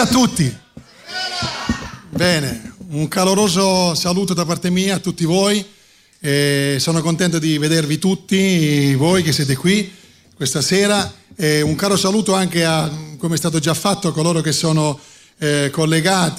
a tutti. Bene, un caloroso saluto da parte mia a tutti voi. Sono contento di vedervi tutti, voi che siete qui questa sera. Un caro saluto anche a, come è stato già fatto, a coloro che sono collegati